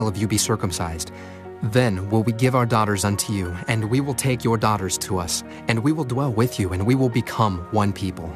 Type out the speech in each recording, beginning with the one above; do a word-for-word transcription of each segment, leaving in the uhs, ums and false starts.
of you be circumcised. Then will we give our daughters unto you, and we will take your daughters to us, and we will dwell with you, and we will become one people.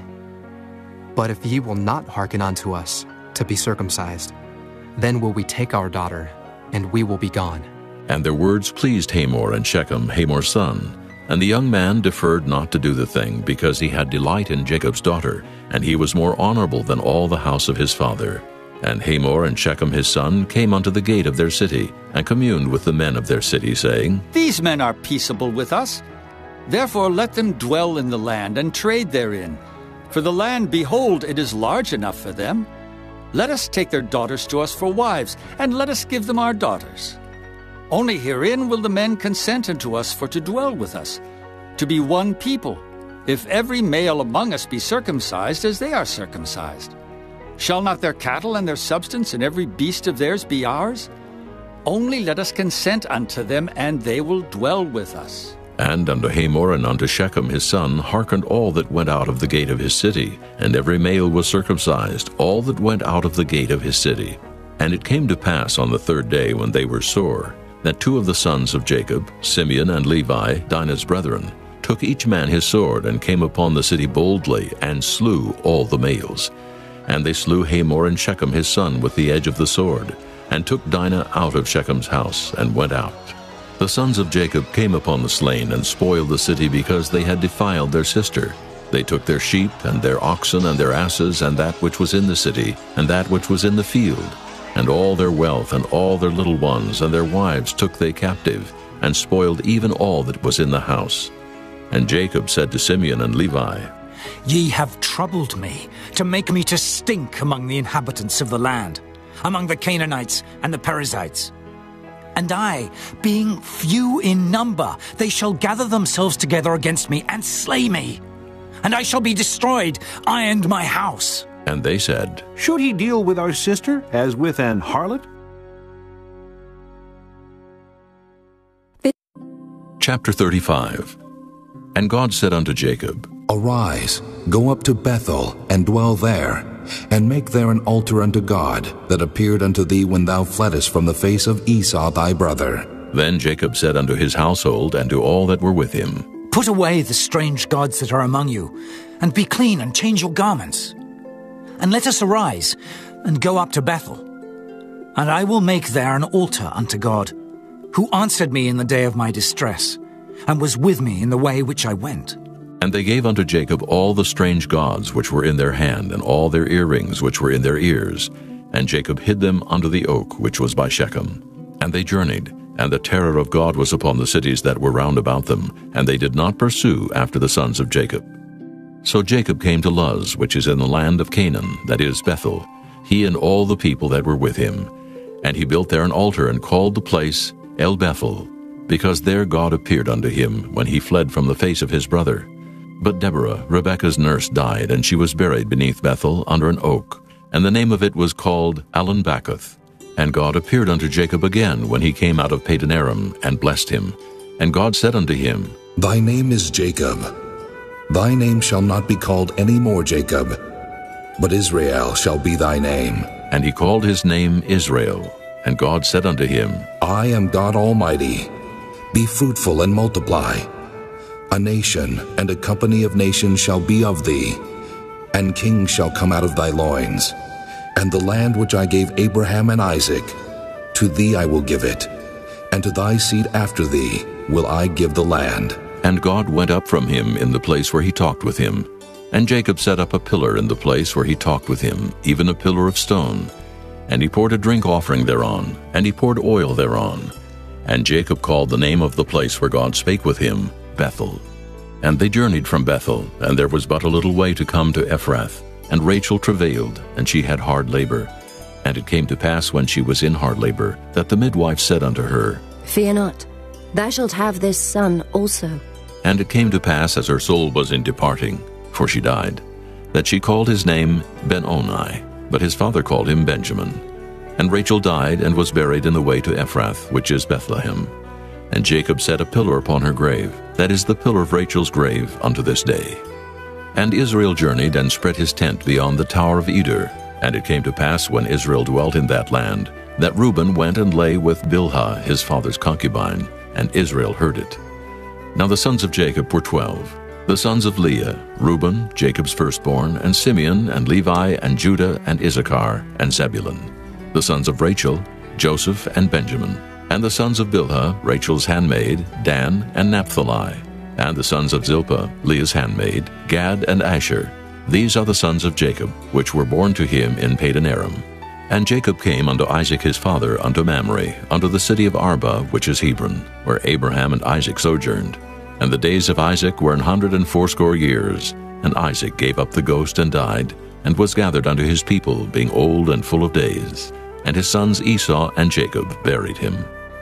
But if ye will not hearken unto us, to be circumcised, then will we take our daughter, and we will be gone. And their words pleased Hamor and Shechem, Hamor's son. And the young man deferred not to do the thing, because he had delight in Jacob's daughter, and he was more honorable than all the house of his father. And Hamor and Shechem his son came unto the gate of their city, and communed with the men of their city, saying, These men are peaceable with us. Therefore let them dwell in the land, and trade therein. For the land, behold, it is large enough for them. Let us take their daughters to us for wives, and let us give them our daughters. Only herein will the men consent unto us for to dwell with us, to be one people, if every male among us be circumcised as they are circumcised. Shall not their cattle and their substance and every beast of theirs be ours? Only let us consent unto them, and they will dwell with us. And unto Hamor and unto Shechem his son hearkened all that went out of the gate of his city, and every male was circumcised, all that went out of the gate of his city. And it came to pass on the third day, when they were sore, that two of the sons of Jacob, Simeon and Levi, Dinah's brethren, took each man his sword, and came upon the city boldly, and slew all the males. And they slew Hamor and Shechem his son with the edge of the sword, and took Dinah out of Shechem's house, and went out. The sons of Jacob came upon the slain, and spoiled the city, because they had defiled their sister. They took their sheep, and their oxen, and their asses, and that which was in the city, and that which was in the field, and all their wealth, and all their little ones, and their wives took they captive, and spoiled even all that was in the house. And Jacob said to Simeon and Levi, Ye have troubled me, to make me to stink among the inhabitants of the land, among the Canaanites and the Perizzites. And I, being few in number, they shall gather themselves together against me, and slay me. And I shall be destroyed, I and my house. And they said, Should he deal with our sister as with an harlot? Chapter thirty-five. And God said unto Jacob, Arise, go up to Bethel, and dwell there, and make there an altar unto God, that appeared unto thee when thou fleddest from the face of Esau thy brother. Then Jacob said unto his household, and to all that were with him, Put away the strange gods that are among you, and be clean, and change your garments. And let us arise, and go up to Bethel. And I will make there an altar unto God, who answered me in the day of my distress, and was with me in the way which I went. And they gave unto Jacob all the strange gods which were in their hand, and all their earrings which were in their ears. And Jacob hid them under the oak which was by Shechem. And they journeyed, and the terror of God was upon the cities that were round about them, and they did not pursue after the sons of Jacob. So Jacob came to Luz, which is in the land of Canaan, that is Bethel, he and all the people that were with him. And he built there an altar, and called the place El Bethel, because there God appeared unto him when he fled from the face of his brother. But Deborah, Rebekah's nurse, died, and she was buried beneath Bethel under an oak, and the name of it was called Allon-Bachuth. And God appeared unto Jacob again when he came out of Padanaram, and blessed him. And God said unto him, Thy name is Jacob. Thy name shall not be called any more Jacob, but Israel shall be thy name. And he called his name Israel. And God said unto him, I am God Almighty. Be fruitful and multiply. A nation and a company of nations shall be of thee, and kings shall come out of thy loins. And the land which I gave Abraham and Isaac, to thee I will give it, and to thy seed after thee will I give the land. And God went up from him in the place where he talked with him. And Jacob set up a pillar in the place where he talked with him, even a pillar of stone. And he poured a drink offering thereon, and he poured oil thereon. And Jacob called the name of the place where God spake with him, Bethel. And they journeyed from Bethel, and there was but a little way to come to Ephrath. And Rachel travailed, and she had hard labor. And it came to pass, when she was in hard labor, that the midwife said unto her, Fear not, thou shalt have this son also. And it came to pass, as her soul was in departing, for she died, that she called his name Ben-Oni, but his father called him Benjamin. And Rachel died, and was buried in the way to Ephrath, which is Bethlehem. And Jacob set a pillar upon her grave, that is the pillar of Rachel's grave unto this day. And Israel journeyed, and spread his tent beyond the tower of Eder. And it came to pass, when Israel dwelt in that land, that Reuben went and lay with Bilhah his father's concubine, and Israel heard it. Now the sons of Jacob were twelve. The sons of Leah, Reuben, Jacob's firstborn, and Simeon, and Levi, and Judah, and Issachar, and Zebulun. The sons of Rachel, Joseph, and Benjamin. And the sons of Bilhah, Rachel's handmaid, Dan, and Naphtali. And the sons of Zilpah, Leah's handmaid, Gad, and Asher. These are the sons of Jacob, which were born to him in Padan Aram. And Jacob came unto Isaac his father unto Mamre, unto the city of Arba, which is Hebron, where Abraham and Isaac sojourned. And the days of Isaac were an hundred and fourscore years. And Isaac gave up the ghost and died, and was gathered unto his people, being old and full of days. And his sons Esau and Jacob buried him.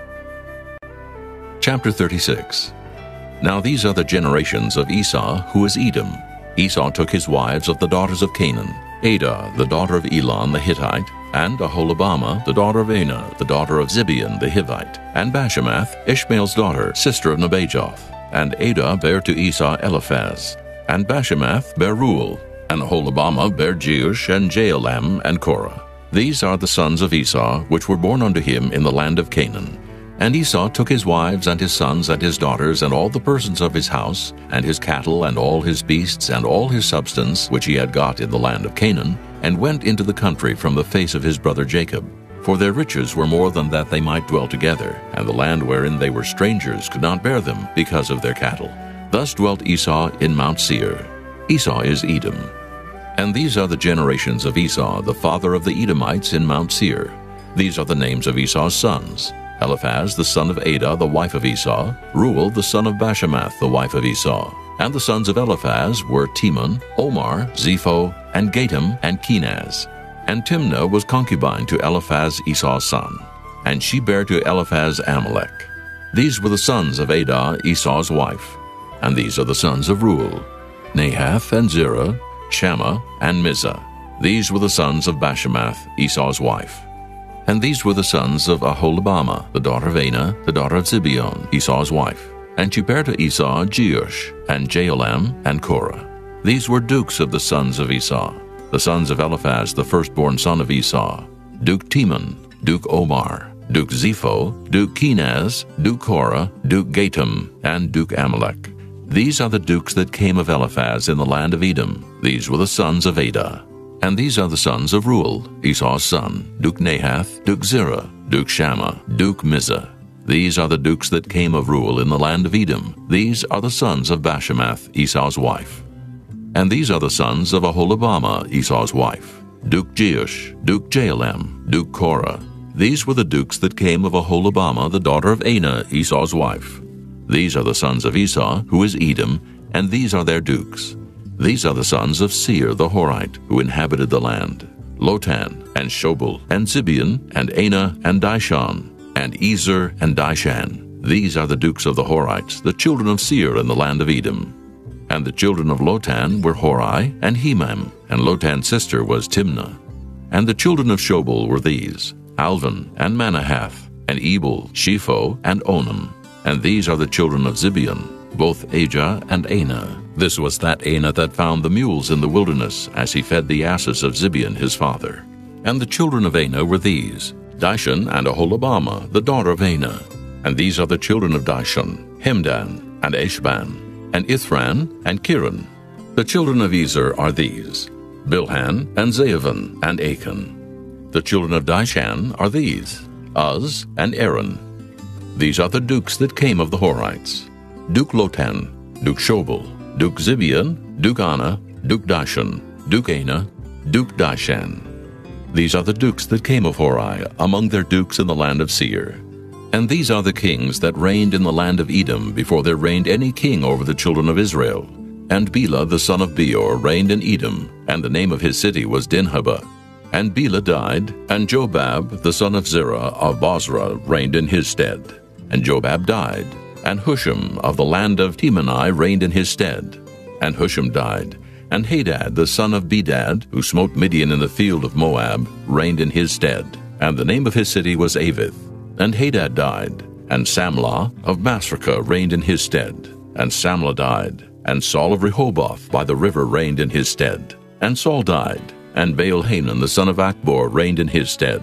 Chapter thirty-six. Now these are the generations of Esau, who is Edom. Esau took his wives of the daughters of Canaan, Adah, the daughter of Elon the Hittite, and Aholibamah, the daughter of Anah, the daughter of Zibeon the Hivite, and Bashemath, Ishmael's daughter, sister of Nebajoth. And Adah bare to Esau Eliphaz, and Bashemath bare Reuel, and Aholibamah bare Jeush, and Jaalam, and Korah. These are the sons of Esau, which were born unto him in the land of Canaan. And Esau took his wives, and his sons, and his daughters, and all the persons of his house, and his cattle, and all his beasts, and all his substance, which he had got in the land of Canaan, and went into the country from the face of his brother Jacob. For their riches were more than that they might dwell together, and the land wherein they were strangers could not bear them, because of their cattle. Thus dwelt Esau in Mount Seir. Esau is Edom. And these are the generations of Esau, the father of the Edomites, in Mount Seir. These are the names of Esau's sons: Eliphaz the son of Adah, the wife of Esau; Reuel the son of Bashemath, the wife of Esau. And the sons of Eliphaz were Teman, Omar, Zepho, and Gatam, and Kenaz. And Timnah was concubine to Eliphaz Esau's son, and she bare to Eliphaz Amalek. These were the sons of Adah, Esau's wife. And these are the sons of Reuel: Nahath, and Zerah, Shammah, and Mizah. These were the sons of Bashemath, Esau's wife. And these were the sons of Aholibamah, the daughter of Anah, the daughter of Zibeon, Esau's wife. And she bare to Esau Jeush, and Jaalam, and Korah. These were dukes of the sons of Esau. The sons of Eliphaz, the firstborn son of Esau: Duke Teman, Duke Omar, Duke Zepho, Duke Kenaz, Duke Korah, Duke Gatam, and Duke Amalek. These are the dukes that came of Eliphaz in the land of Edom. These were the sons of Adah. And these are the sons of Reuel, Esau's son: Duke Nahath, Duke Zerah, Duke Shammah, Duke Mizah. These are the dukes that came of Reuel in the land of Edom. These are the sons of Bashemath, Esau's wife. And these are the sons of Aholibamah, Esau's wife: Duke Jeush, Duke Jaalam, Duke Korah. These were the dukes that came of Aholibamah, the daughter of Anah, Esau's wife. These are the sons of Esau, who is Edom, and these are their dukes. These are the sons of Seir the Horite, who inhabited the land: Lotan, and Shobal, and Zibeon, and Anah, and Dishon, and Ezer, and Dishan. These are the dukes of the Horites, the children of Seir in the land of Edom. And the children of Lotan were Hori, and Hemam, and Lotan's sister was Timnah. And the children of Shobal were these: Alvan, and Manahath, and Ebal, Shepho, and Onam. And these are the children of Zibeon, both Ajah and Anah. This was that Anah that found the mules in the wilderness, as he fed the asses of Zibeon his father. And the children of Anah were these: Dishon, and Aholibamah, the daughter of Anah. And these are the children of Dishon: Hemdan, and Eshban, and Ithran, and Kiran. The children of Ezer are these: Bilhan, and Zaavan, and Achan. The children of Dishan are these: Uz, and Aaron. These are the dukes that came of the Horites: Duke Lotan, Duke Shobal, Duke Zibeon, Duke Anah, Duke Dishon, Duke Anah, Duke Dishan. These are the dukes that came of Hori, among their dukes in the land of Seir. And these are the kings that reigned in the land of Edom before there reigned any king over the children of Israel. And Bela the son of Beor reigned in Edom, and the name of his city was Dinhabah. And Bela died, and Jobab the son of Zerah of Bozrah reigned in his stead. And Jobab died, and Husham of the land of Temani reigned in his stead. And Husham died, and Hadad the son of Bedad, who smote Midian in the field of Moab, reigned in his stead. And the name of his city was Avith. And Hadad died, and Samlah of Masrekah reigned in his stead. And Samlah died, and Saul of Rehoboth by the river reigned in his stead. And Saul died, and Baal-Hanan the son of Achbor reigned in his stead.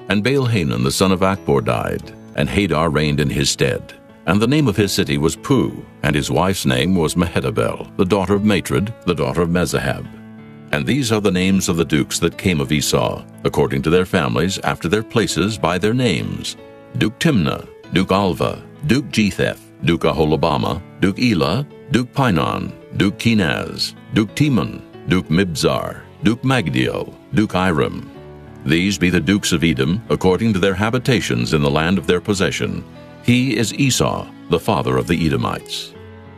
And Baal-Hanan the son of Achbor died, and Hadar reigned in his stead. And the name of his city was Pu, and his wife's name was Mehetabel, the daughter of Matred, the daughter of Mezahab. And these are the names of the dukes that came of Esau, according to their families, after their places, by their names: Duke Timnah, Duke Alva, Duke Jetheth, Duke Aholabama, Duke Elah, Duke Pinon, Duke Kenaz, Duke Timon, Duke Mibzar, Duke Magdiel, Duke Iram. These be the dukes of Edom, according to their habitations in the land of their possession. He is Esau, the father of the Edomites.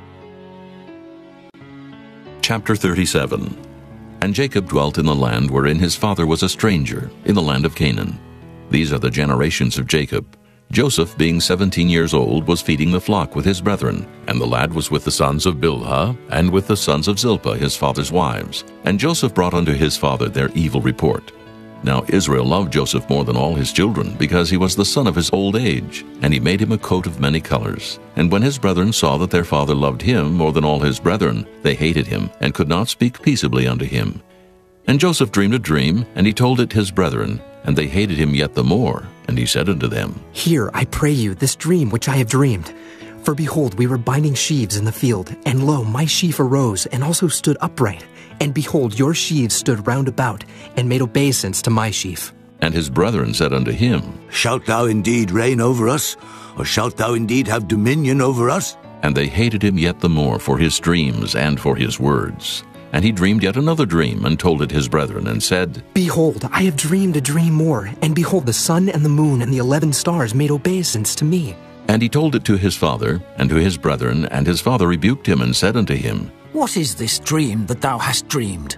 Chapter thirty-seven. And Jacob dwelt in the land wherein his father was a stranger, in the land of Canaan. These are the generations of Jacob. Joseph, being seventeen years old, was feeding the flock with his brethren, and the lad was with the sons of Bilhah, and with the sons of Zilpah his father's wives. And Joseph brought unto his father their evil report. Now Israel loved Joseph more than all his children, because he was the son of his old age, and he made him a coat of many colors. And when his brethren saw that their father loved him more than all his brethren, they hated him, and could not speak peaceably unto him. And Joseph dreamed a dream, and he told it his brethren, and they hated him yet the more. And he said unto them, Hear, I pray you, this dream which I have dreamed. For behold, we were binding sheaves in the field, and lo, my sheaf arose, and also stood upright. And behold, your sheaves stood round about, and made obeisance to my sheaf. And his brethren said unto him, Shalt thou indeed reign over us? Or shalt thou indeed have dominion over us? And they hated him yet the more for his dreams and for his words. And he dreamed yet another dream, and told it his brethren, and said, Behold, I have dreamed a dream more, and behold, the sun and the moon and the eleven stars made obeisance to me. And he told it to his father, and to his brethren, and his father rebuked him, and said unto him, What is this dream that thou hast dreamed?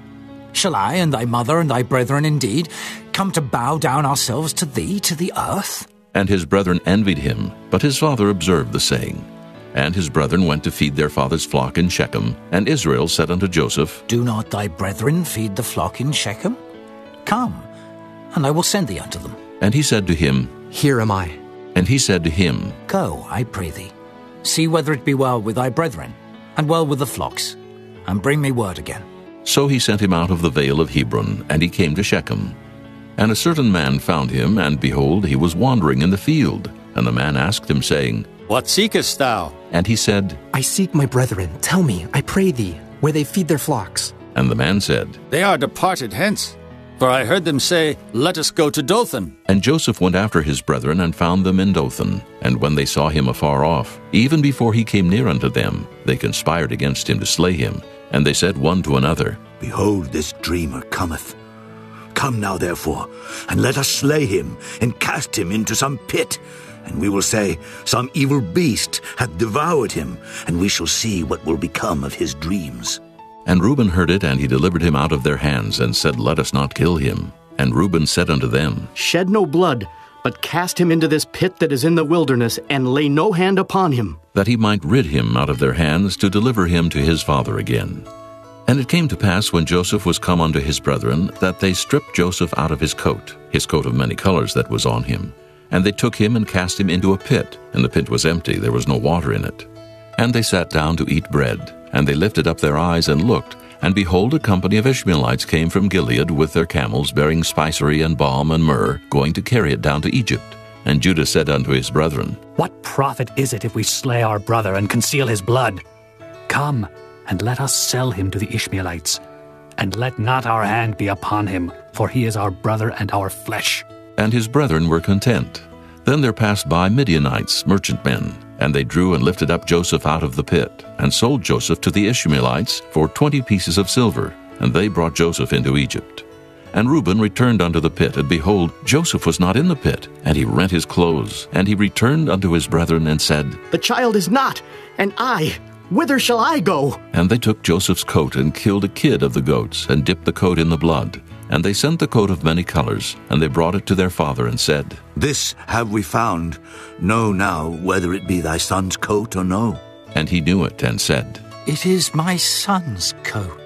Shall I and thy mother and thy brethren indeed come to bow down ourselves to thee, to the earth? And his brethren envied him, but his father observed the saying. And his brethren went to feed their father's flock in Shechem. And Israel said unto Joseph, Do not thy brethren feed the flock in Shechem? Come, and I will send thee unto them. And he said to him, Here am I. And he said to him, Go, I pray thee, see whether it be well with thy brethren, and well with the flocks, and bring me word again. So he sent him out of the vale of Hebron, and he came to Shechem. And a certain man found him, and behold, he was wandering in the field. And the man asked him, saying, What seekest thou? And he said, I seek my brethren. Tell me, I pray thee, where they feed their flocks. And the man said, They are departed hence. For I heard them say, Let us go to Dothan. And Joseph went after his brethren, and found them in Dothan. And when they saw him afar off, even before he came near unto them, they conspired against him to slay him. And they said one to another, Behold, this dreamer cometh. Come now, therefore, and let us slay him, and cast him into some pit. And we will say, Some evil beast hath devoured him, and we shall see what will become of his dreams. And Reuben heard it, and he delivered him out of their hands, and said, Let us not kill him. And Reuben said unto them, Shed no blood, but cast him into this pit that is in the wilderness, and lay no hand upon him, that he might rid him out of their hands, to deliver him to his father again. And it came to pass, when Joseph was come unto his brethren, that they stripped Joseph out of his coat, his coat of many colors that was on him. And they took him and cast him into a pit, and the pit was empty, there was no water in it. And they sat down to eat bread. And they lifted up their eyes and looked, and behold, a company of Ishmaelites came from Gilead with their camels, bearing spicery and balm and myrrh, going to carry it down to Egypt. And Judah said unto his brethren, What profit is it if we slay our brother and conceal his blood? Come, and let us sell him to the Ishmaelites, and let not our hand be upon him, for he is our brother and our flesh. And his brethren were content. Then there passed by Midianites, merchantmen, and they drew and lifted up Joseph out of the pit, and sold Joseph to the Ishmaelites for twenty pieces of silver, and they brought Joseph into Egypt. And Reuben returned unto the pit, and behold, Joseph was not in the pit, and he rent his clothes. And he returned unto his brethren, and said, The child is not, and I, whither shall I go? And they took Joseph's coat, and killed a kid of the goats, and dipped the coat in the blood. And they sent the coat of many colors, and they brought it to their father, and said, This have we found. Know now whether it be thy son's coat or no. And he knew it, and said, It is my son's coat.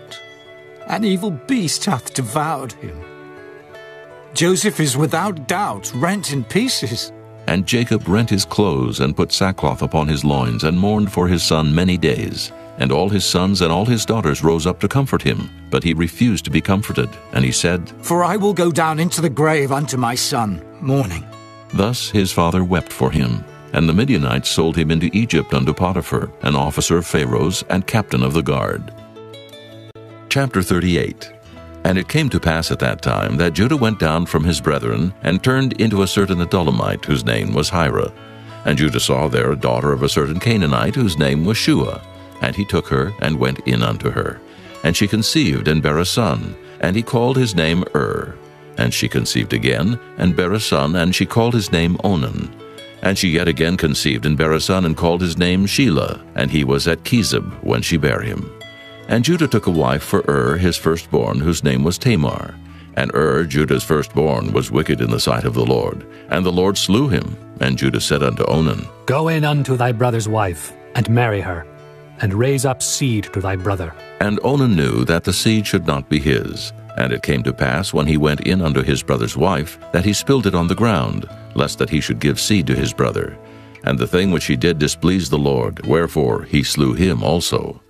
An evil beast hath devoured him. Joseph is without doubt rent in pieces. And Jacob rent his clothes, and put sackcloth upon his loins, and mourned for his son many days. And all his sons and all his daughters rose up to comfort him, but he refused to be comforted. And he said, For I will go down into the grave unto my son, mourning. Thus his father wept for him. And the Midianites sold him into Egypt unto Potiphar, an officer of Pharaoh's and captain of the guard. Chapter thirty-eight. And it came to pass at that time that Judah went down from his brethren, and turned into a certain Adullamite, whose name was Hira. And Judah saw there a daughter of a certain Canaanite, whose name was Shua. And he took her, and went in unto her. And she conceived, and bare a son, and he called his name Ur. And she conceived again, and bare a son, and she called his name Onan. And she yet again conceived, and bare a son, and called his name Shelah. And he was at Chezib when she bare him. And Judah took a wife for Ur his firstborn, whose name was Tamar. And Ur, Judah's firstborn, was wicked in the sight of the Lord. And the Lord slew him. And Judah said unto Onan, Go in unto thy brother's wife, and marry her, and raise up seed to thy brother. And Onan knew that the seed should not be his. And it came to pass, when he went in unto his brother's wife, that he spilled it on the ground, lest that he should give seed to his brother. And the thing which he did displeased the Lord, wherefore he slew him also.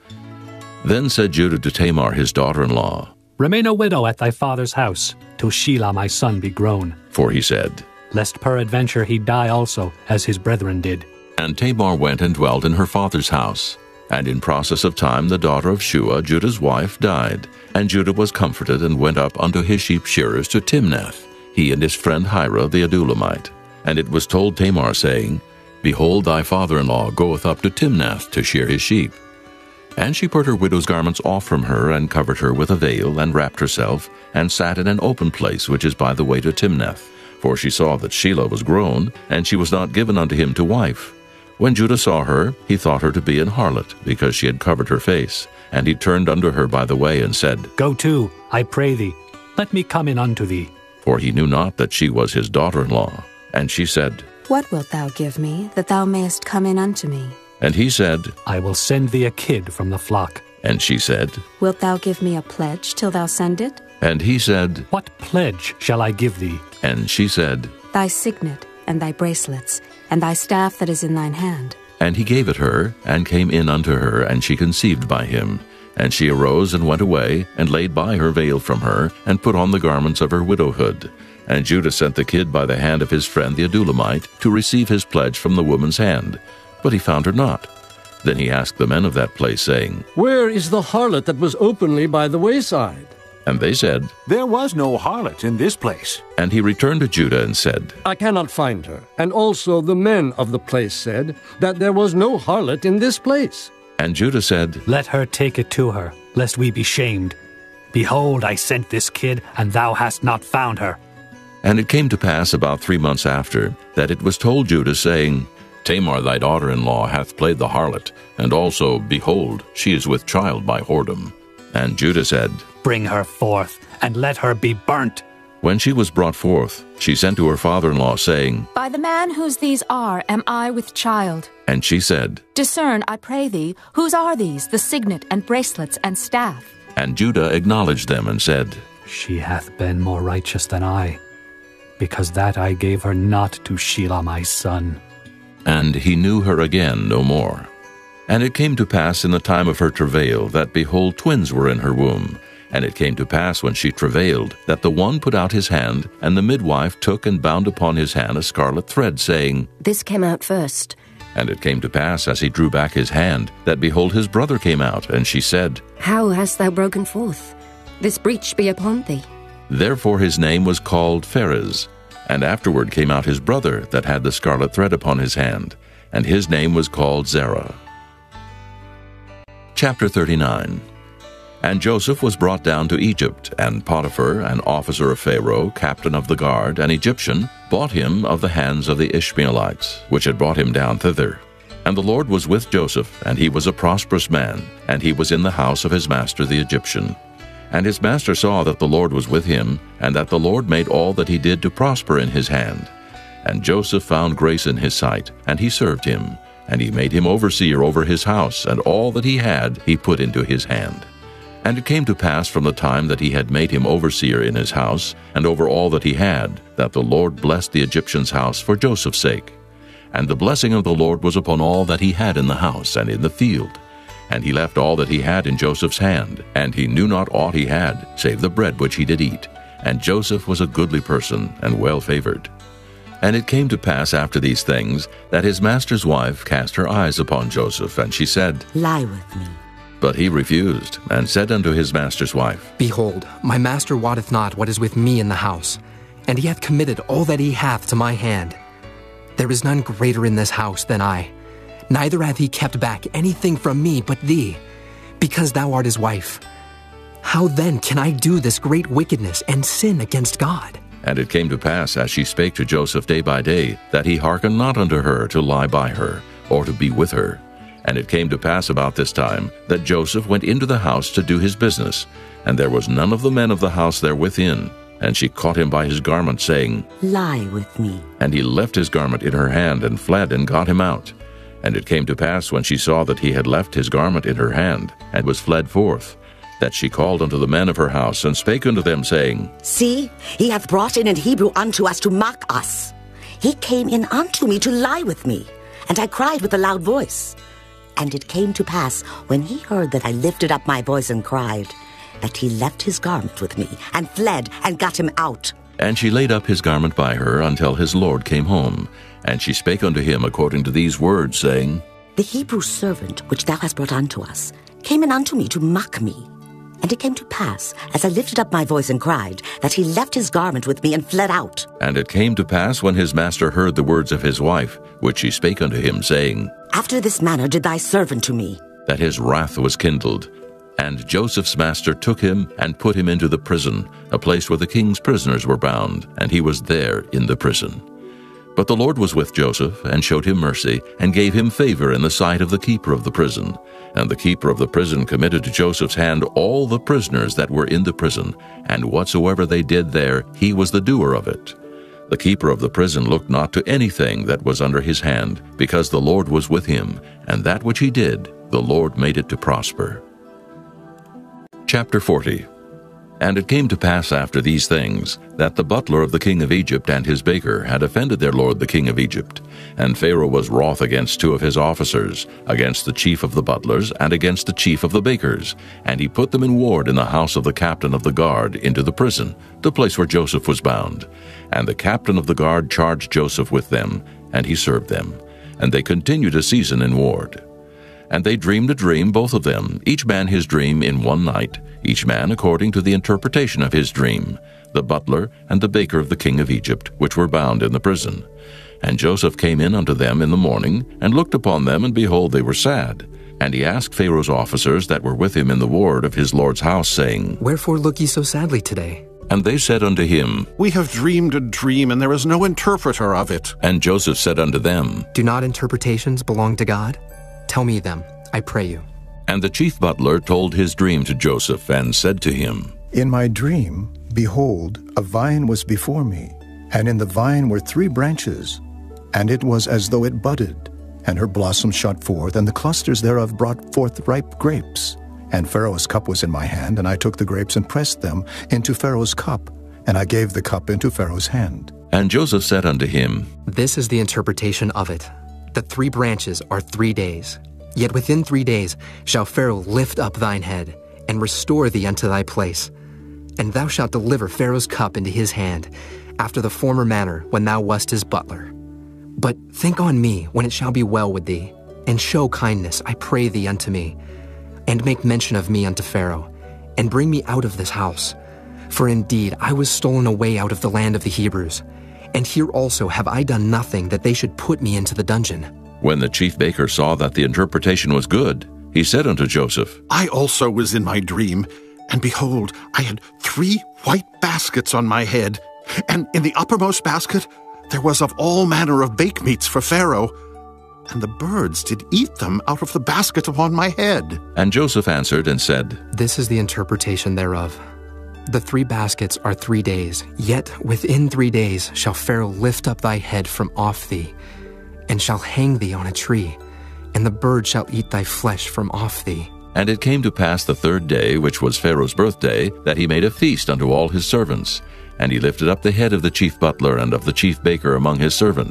Then said Judah to Tamar his daughter-in-law, Remain a widow at thy father's house, till Shelah my son be grown. For he said, Lest peradventure he die also, as his brethren did. And Tamar went and dwelt in her father's house. And in process of time the daughter of Shua, Judah's wife, died. And Judah was comforted, and went up unto his sheep shearers to Timnath, he and his friend Hira the Adullamite. And it was told Tamar, saying, Behold, thy father-in-law goeth up to Timnath to shear his sheep. And she put her widow's garments off from her, and covered her with a veil, and wrapped herself, and sat in an open place which is by the way to Timnath. For she saw that Shelah was grown, and she was not given unto him to wife. When Judah saw her, he thought her to be an harlot, because she had covered her face. And he turned unto her by the way, and said, Go to, I pray thee, let me come in unto thee. For he knew not that she was his daughter-in-law. And she said, What wilt thou give me, that thou mayest come in unto me? And he said, I will send thee a kid from the flock. And she said, Wilt thou give me a pledge till thou send it? And he said, What pledge shall I give thee? And she said, Thy signet, and thy bracelets, and thy staff that is in thine hand. And he gave it her, and came in unto her, and she conceived by him. And she arose and went away, and laid by her veil from her, and put on the garments of her widowhood. And Judah sent the kid by the hand of his friend the Adullamite, to receive his pledge from the woman's hand. But he found her not. Then he asked the men of that place, saying, Where is the harlot that was openly by the wayside? And they said, There was no harlot in this place. And he returned to Judah and said, I cannot find her. And also the men of the place said that there was no harlot in this place. And Judah said, Let her take it to her, lest we be shamed. Behold, I sent this kid, and thou hast not found her. And it came to pass about three months after, that it was told Judah, saying, Tamar thy daughter-in-law hath played the harlot, and also, behold, she is with child by whoredom. And Judah said, Bring her forth, and let her be burnt. When she was brought forth, she sent to her father-in-law, saying, By the man whose these are am I with child. And she said, Discern, I pray thee, whose are these, the signet and bracelets and staff? And Judah acknowledged them, and said, She hath been more righteous than I, because that I gave her not to Shelah my son. And he knew her again no more. And it came to pass in the time of her travail, that, behold, twins were in her womb. And it came to pass when she travailed, that the one put out his hand, and the midwife took and bound upon his hand a scarlet thread, saying, This came out first. And it came to pass, as he drew back his hand, that, behold, his brother came out. And she said, How hast thou broken forth? This breach be upon thee. Therefore his name was called Pharez. And afterward came out his brother that had the scarlet thread upon his hand, and his name was called Zerah. Chapter thirty-nine. And Joseph was brought down to Egypt, and Potiphar, an officer of Pharaoh, captain of the guard, an Egyptian, bought him of the hands of the Ishmaelites, which had brought him down thither. And the Lord was with Joseph, and he was a prosperous man, and he was in the house of his master the Egyptian. And his master saw that the Lord was with him, and that the Lord made all that he did to prosper in his hand. And Joseph found grace in his sight, and he served him. And he made him overseer over his house, and all that he had he put into his hand. And it came to pass from the time that he had made him overseer in his house, and over all that he had, that the Lord blessed the Egyptian's house for Joseph's sake. And the blessing of the Lord was upon all that he had in the house and in the field. And he left all that he had in Joseph's hand, and he knew not aught he had, save the bread which he did eat. And Joseph was a goodly person, and well favored. And it came to pass after these things, that his master's wife cast her eyes upon Joseph, and she said, Lie with me. But he refused, and said unto his master's wife, Behold, my master wotteth not what is with me in the house, and he hath committed all that he hath to my hand. There is none greater in this house than I, neither hath he kept back anything from me but thee, because thou art his wife. How then can I do this great wickedness and sin against God? And it came to pass, as she spake to Joseph day by day, that he hearkened not unto her to lie by her, or to be with her. And it came to pass about this time, that Joseph went into the house to do his business, and there was none of the men of the house there within. And she caught him by his garment, saying, Lie with me. And he left his garment in her hand, and fled, and got him out. And it came to pass, when she saw that he had left his garment in her hand, and was fled forth, that she called unto the men of her house, and spake unto them, saying, See, he hath brought in an Hebrew unto us to mock us. He came in unto me to lie with me, and I cried with a loud voice. And it came to pass, when he heard that I lifted up my voice and cried, that he left his garment with me, and fled, and got him out. And she laid up his garment by her until his lord came home. And she spake unto him according to these words, saying, The Hebrew servant which thou hast brought unto us came in unto me to mock me. And it came to pass, as I lifted up my voice and cried, that he left his garment with me and fled out. And it came to pass, when his master heard the words of his wife, which she spake unto him, saying, After this manner did thy servant to me, that his wrath was kindled. And Joseph's master took him, and put him into the prison, a place where the king's prisoners were bound, and he was there in the prison. But the Lord was with Joseph, and showed him mercy, and gave him favor in the sight of the keeper of the prison. And the keeper of the prison committed to Joseph's hand all the prisoners that were in the prison, and whatsoever they did there, he was the doer of it. The keeper of the prison looked not to anything that was under his hand, because the Lord was with him, and that which he did, the Lord made it to prosper. Chapter forty. And it came to pass after these things, that the butler of the king of Egypt and his baker had offended their lord the king of Egypt. And Pharaoh was wroth against two of his officers, against the chief of the butlers, and against the chief of the bakers. And he put them in ward in the house of the captain of the guard into the prison, the place where Joseph was bound. And the captain of the guard charged Joseph with them, and he served them. And they continued a season in ward. And they dreamed a dream, both of them, each man his dream in one night, each man according to the interpretation of his dream, the butler and the baker of the king of Egypt, which were bound in the prison. And Joseph came in unto them in the morning, and looked upon them, and behold, they were sad. And he asked Pharaoh's officers that were with him in the ward of his lord's house, saying, Wherefore look ye so sadly today? And they said unto him, We have dreamed a dream, and there is no interpreter of it. And Joseph said unto them, Do not interpretations belong to God? Tell me them, I pray you. And the chief butler told his dream to Joseph, and said to him, In my dream, behold, a vine was before me, and in the vine were three branches, and it was as though it budded, and her blossoms shot forth, and the clusters thereof brought forth ripe grapes. And Pharaoh's cup was in my hand, and I took the grapes and pressed them into Pharaoh's cup, and I gave the cup into Pharaoh's hand. And Joseph said unto him, This is the interpretation of it. The three branches are three days. Yet within three days shall Pharaoh lift up thine head, and restore thee unto thy place. And thou shalt deliver Pharaoh's cup into his hand, after the former manner when thou wast his butler. But think on me when it shall be well with thee, and show kindness, I pray thee, unto me, and make mention of me unto Pharaoh, and bring me out of this house. For indeed I was stolen away out of the land of the Hebrews, and here also have I done nothing that they should put me into the dungeon. When the chief baker saw that the interpretation was good, he said unto Joseph, I also was in my dream, and behold, I had three white baskets on my head, and in the uppermost basket there was of all manner of bake meats for Pharaoh, and the birds did eat them out of the basket upon my head. And Joseph answered and said, This is the interpretation thereof. The three baskets are three days, yet within three days shall Pharaoh lift up thy head from off thee, and shall hang thee on a tree, and the bird shall eat thy flesh from off thee. And it came to pass the third day, which was Pharaoh's birthday, that he made a feast unto all his servants. And he lifted up the head of the chief butler and of the chief baker among his servants.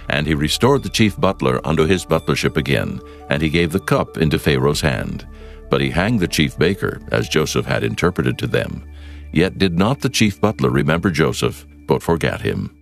And he restored the chief butler unto his butlership again, and he gave the cup into Pharaoh's hand. But he hanged the chief baker, as Joseph had interpreted to them. Yet did not the chief butler remember Joseph, but forgat him.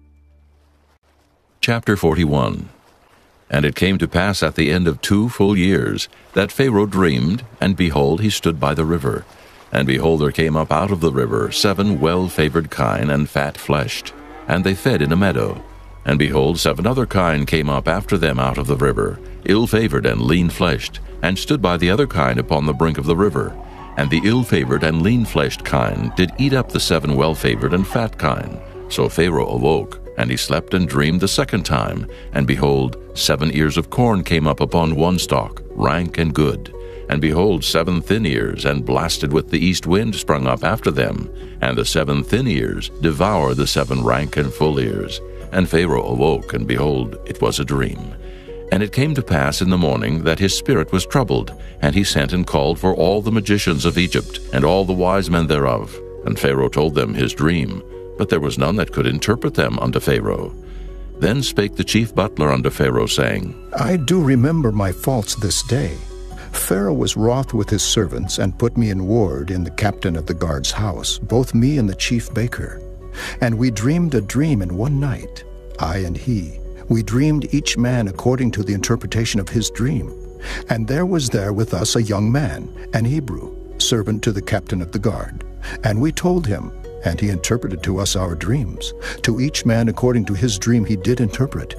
Chapter forty-one. And it came to pass at the end of two full years, that Pharaoh dreamed, and behold, he stood by the river. And behold, there came up out of the river seven well-favored kine and fat-fleshed, and they fed in a meadow. And behold, seven other kine came up after them out of the river, ill-favored and lean-fleshed, and stood by the other kine upon the brink of the river. And the ill-favored and lean-fleshed kine did eat up the seven well-favored and fat kine. So Pharaoh awoke, and he slept and dreamed the second time. And behold, seven ears of corn came up upon one stalk, rank and good. And behold, seven thin ears, and blasted with the east wind, sprung up after them. And the seven thin ears devoured the seven rank and full ears. And Pharaoh awoke, and behold, it was a dream. And it came to pass in the morning that his spirit was troubled, and he sent and called for all the magicians of Egypt, and all the wise men thereof. And Pharaoh told them his dream, but there was none that could interpret them unto Pharaoh. Then spake the chief butler unto Pharaoh, saying, I do remember my faults this day. Pharaoh was wroth with his servants, and put me in ward in the captain of the guard's house, both me and the chief baker. And we dreamed a dream in one night, I and he. We dreamed each man according to the interpretation of his dream. And there was there with us a young man, an Hebrew, servant to the captain of the guard. And we told him, and he interpreted to us our dreams. To each man according to his dream he did interpret.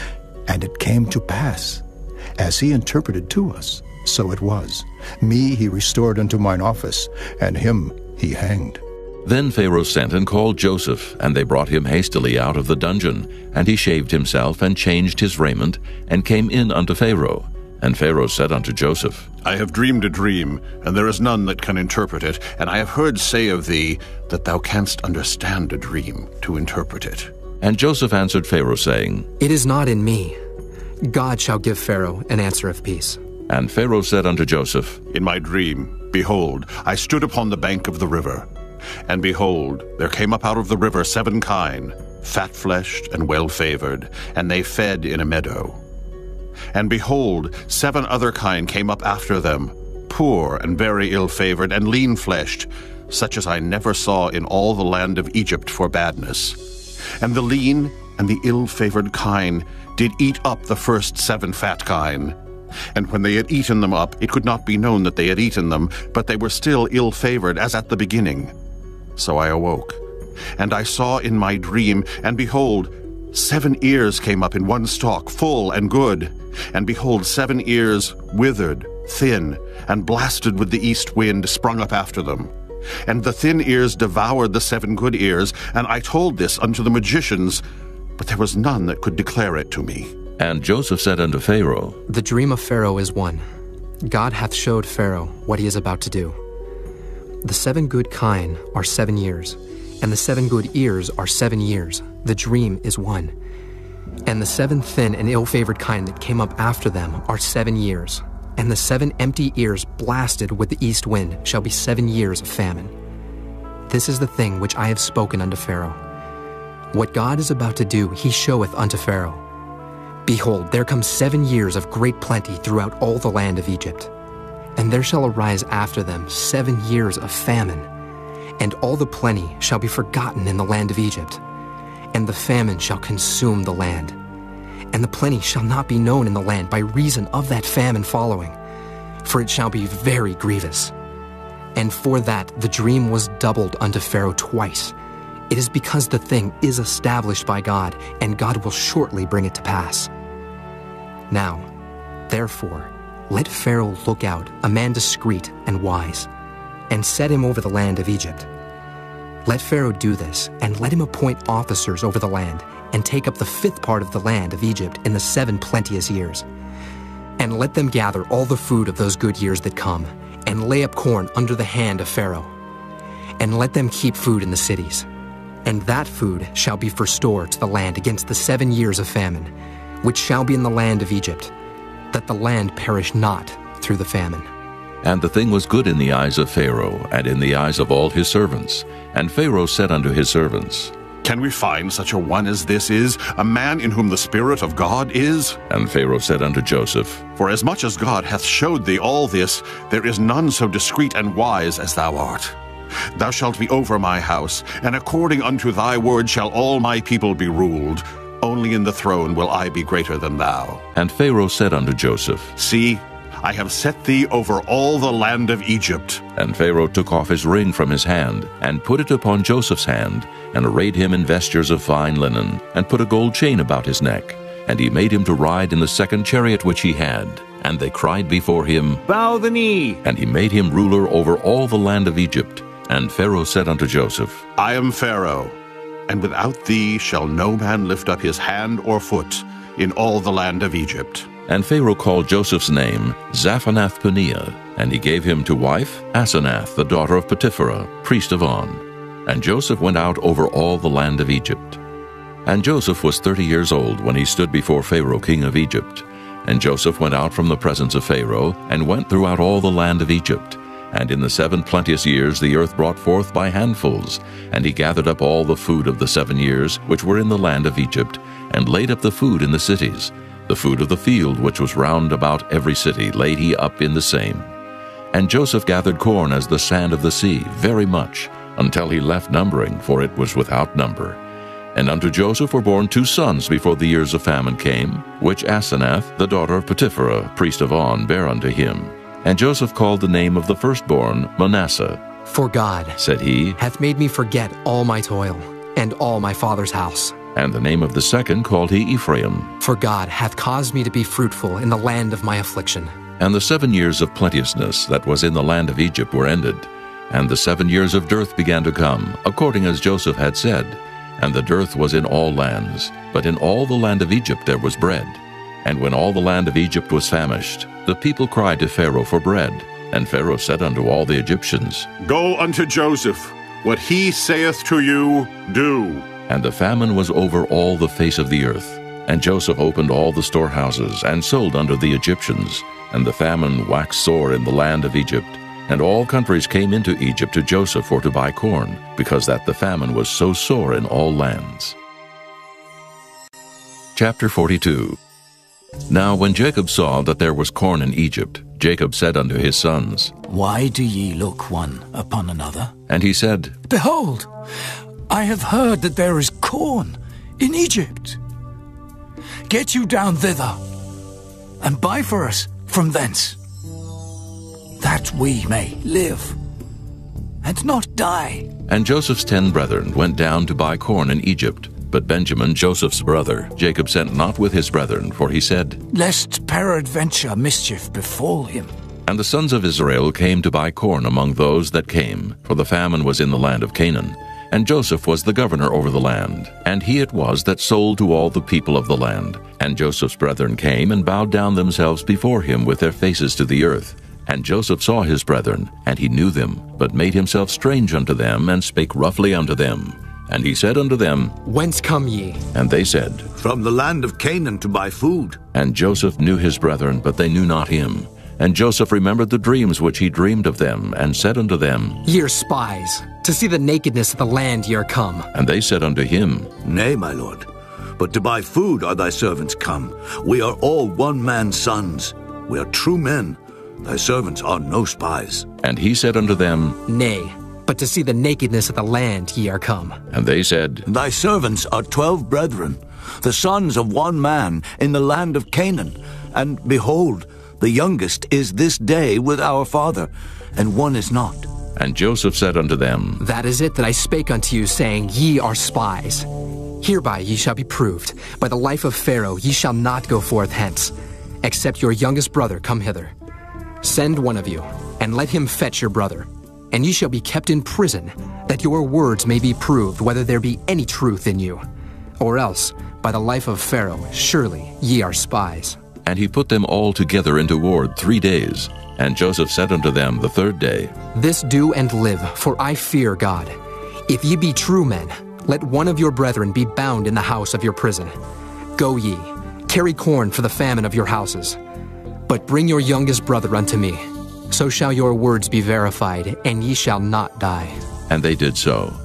And it came to pass, as he interpreted to us, so it was. Me he restored unto mine office, and him he hanged. Then Pharaoh sent and called Joseph, and they brought him hastily out of the dungeon. And he shaved himself, and changed his raiment, and came in unto Pharaoh. And Pharaoh said unto Joseph, I have dreamed a dream, and there is none that can interpret it. And I have heard say of thee, that thou canst understand a dream to interpret it. And Joseph answered Pharaoh, saying, It is not in me. God shall give Pharaoh an answer of peace. And Pharaoh said unto Joseph, In my dream, behold, I stood upon the bank of the river. And behold, there came up out of the river seven kine, fat-fleshed and well-favored, and they fed in a meadow. And behold, seven other kine came up after them, poor and very ill-favored and lean-fleshed, such as I never saw in all the land of Egypt for badness. And the lean and the ill-favored kine did eat up the first seven fat kine. And when they had eaten them up, it could not be known that they had eaten them, but they were still ill-favored as at the beginning. So I awoke, and I saw in my dream, and behold, seven ears came up in one stalk, full and good. And behold, seven ears withered, thin, and blasted with the east wind sprung up after them. And the thin ears devoured the seven good ears, and I told this unto the magicians, but there was none that could declare it to me. And Joseph said unto Pharaoh, The dream of Pharaoh is one. God hath showed Pharaoh what he is about to do. The seven good kine are seven years, and the seven good ears are seven years. The dream is one. And the seven thin and ill-favored kine that came up after them are seven years. And the seven empty ears blasted with the east wind shall be seven years of famine. This is the thing which I have spoken unto Pharaoh. What God is about to do he showeth unto Pharaoh. Behold, there come seven years of great plenty throughout all the land of Egypt. And there shall arise after them seven years of famine, and all the plenty shall be forgotten in the land of Egypt, and the famine shall consume the land. And the plenty shall not be known in the land by reason of that famine following, for it shall be very grievous. And for that the dream was doubled unto Pharaoh twice. It is because the thing is established by God, and God will shortly bring it to pass. Now, therefore, let Pharaoh look out, a man discreet and wise, and set him over the land of Egypt. Let Pharaoh do this, and let him appoint officers over the land, and take up the fifth part of the land of Egypt in the seven plenteous years. And let them gather all the food of those good years that come, and lay up corn under the hand of Pharaoh. And let them keep food in the cities. And that food shall be for store to the land against the seven years of famine, which shall be in the land of Egypt, that the land perish not through the famine. And the thing was good in the eyes of Pharaoh, and in the eyes of all his servants. And Pharaoh said unto his servants, Can we find such a one as this is, a man in whom the Spirit of God is? And Pharaoh said unto Joseph, For as much as God hath showed thee all this, there is none so discreet and wise as thou art. Thou shalt be over my house, and according unto thy word shall all my people be ruled. Only in the throne will I be greater than thou. And Pharaoh said unto Joseph, See, I have set thee over all the land of Egypt. And Pharaoh took off his ring from his hand, and put it upon Joseph's hand, and arrayed him in vestures of fine linen, and put a gold chain about his neck. And he made him to ride in the second chariot which he had. And they cried before him, Bow the knee. And he made him ruler over all the land of Egypt. And Pharaoh said unto Joseph, I am Pharaoh, and without thee shall no man lift up his hand or foot in all the land of Egypt. And Pharaoh called Joseph's name Zaphanath-Paneah, and he gave him to wife Asenath, the daughter of Potipherah, priest of On. And Joseph went out over all the land of Egypt. And Joseph was thirty years old when he stood before Pharaoh king of Egypt. And Joseph went out from the presence of Pharaoh, and went throughout all the land of Egypt. And in the seven plenteous years the earth brought forth by handfuls. And he gathered up all the food of the seven years which were in the land of Egypt, and laid up the food in the cities. The food of the field which was round about every city laid he up in the same. And Joseph gathered corn as the sand of the sea, very much, until he left numbering, for it was without number. And unto Joseph were born two sons before the years of famine came, which Asenath, the daughter of Potipherah, priest of On, bare unto him. And Joseph called the name of the firstborn Manasseh. For God, said he, hath made me forget all my toil, and all my father's house. And the name of the second called he Ephraim. For God hath caused me to be fruitful in the land of my affliction. And the seven years of plenteousness that was in the land of Egypt were ended. And the seven years of dearth began to come, according as Joseph had said. And the dearth was in all lands, but in all the land of Egypt there was bread. And when all the land of Egypt was famished, the people cried to Pharaoh for bread. And Pharaoh said unto all the Egyptians, Go unto Joseph, what he saith to you, do. And the famine was over all the face of the earth. And Joseph opened all the storehouses, and sold unto the Egyptians. And the famine waxed sore in the land of Egypt. And all countries came into Egypt to Joseph for to buy corn, because that the famine was so sore in all lands. Chapter forty-two. Now when Jacob saw that there was corn in Egypt, Jacob said unto his sons, Why do ye look one upon another? And he said, Behold, I have heard that there is corn in Egypt. Get you down thither, and buy for us from thence, that we may live, and not die. And Joseph's ten brethren went down to buy corn in Egypt. But Benjamin, Joseph's brother, Jacob sent not with his brethren, for he said, Lest peradventure mischief befall him. And the sons of Israel came to buy corn among those that came, for the famine was in the land of Canaan. And Joseph was the governor over the land, and he it was that sold to all the people of the land. And Joseph's brethren came and bowed down themselves before him with their faces to the earth. And Joseph saw his brethren, and he knew them, but made himself strange unto them, and spake roughly unto them. And he said unto them, Whence come ye? And they said, From the land of Canaan to buy food. And Joseph knew his brethren, but they knew not him. And Joseph remembered the dreams which he dreamed of them, and said unto them, Ye are spies, to see the nakedness of the land ye are come. And they said unto him, Nay, my lord, but to buy food are thy servants come. We are all one man's sons. We are true men. Thy servants are no spies. And he said unto them, Nay, but to see the nakedness of the land ye are come. And they said, Thy servants are twelve brethren, the sons of one man in the land of Canaan. And behold, the youngest is this day with our father, and one is not. And Joseph said unto them, That is it that I spake unto you, saying, Ye are spies. Hereby ye shall be proved. By the life of Pharaoh ye shall not go forth hence, except your youngest brother come hither. Send one of you, and let him fetch your brother. And ye shall be kept in prison, that your words may be proved whether there be any truth in you. Or else, by the life of Pharaoh, surely ye are spies. And he put them all together into ward three days. And Joseph said unto them the third day, This do and live, for I fear God. If ye be true men, let one of your brethren be bound in the house of your prison. Go ye, carry corn for the famine of your houses. But bring your youngest brother unto me. So shall your words be verified, and ye shall not die. And they did so.